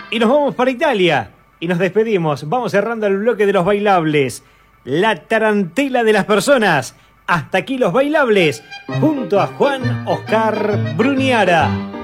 Y nos vamos para Italia. Y nos despedimos. Vamos cerrando el bloque de los bailables. La tarantela de las personas. Hasta aquí los bailables. Junto a Juan Oscar Bruniara.